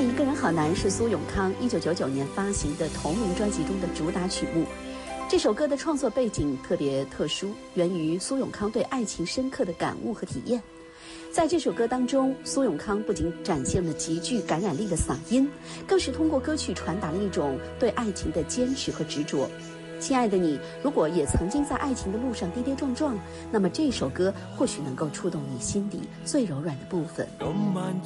一个人好难是苏永康1999年发行的同名专辑中的主打曲目。这首歌的创作背景特别特殊，源于苏永康对爱情深刻的感悟和体验。在这首歌当中，苏永康不仅展现了极具感染力的嗓音，更是通过歌曲传达了一种对爱情的坚持和执着。亲爱的你，如果也曾经在爱情的路上跌跌撞撞，那么这首歌或许能够触动你心底最柔软的部分。